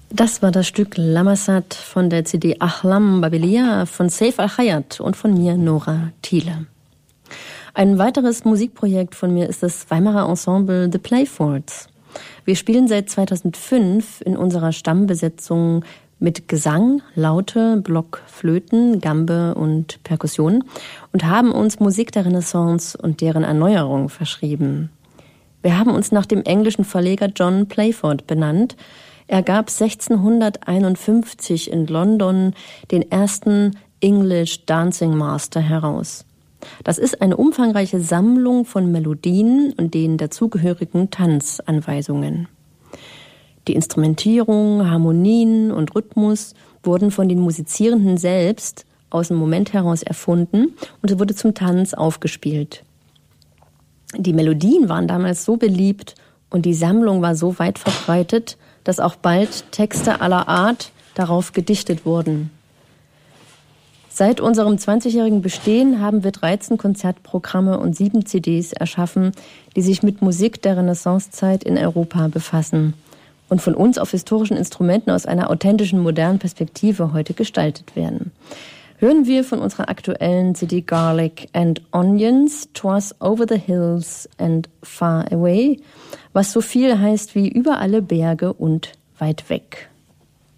Das war das Stück Lamassat von der CD Ahlam Babilia von Saif Al-Hayat und von mir, Nora Thiele. Ein weiteres Musikprojekt von mir ist das Weimarer Ensemble The Playfords. Wir spielen seit 2005 in unserer Stammbesetzung mit Gesang, Laute, Block, Flöten, Gambe und Perkussion und haben uns Musik der Renaissance und deren Erneuerung verschrieben. Wir haben uns nach dem englischen Verleger John Playford benannt. Er gab 1651 in London den ersten English Dancing Master heraus. Das ist eine umfangreiche Sammlung von Melodien und den dazugehörigen Tanzanweisungen. Die Instrumentierung, Harmonien und Rhythmus wurden von den Musizierenden selbst aus dem Moment heraus erfunden und es wurde zum Tanz aufgespielt. Die Melodien waren damals so beliebt und die Sammlung war so weit verbreitet, dass auch bald Texte aller Art darauf gedichtet wurden. Seit unserem 20-jährigen Bestehen haben wir 13 Konzertprogramme und 7 CDs erschaffen, die sich mit Musik der Renaissancezeit in Europa befassen und von uns auf historischen Instrumenten aus einer authentischen, modernen Perspektive heute gestaltet werden. Hören wir von unserer aktuellen CD Garlic and Onions, 'Twas Over the Hills and Far Away, was so viel heißt wie über alle Berge und weit weg.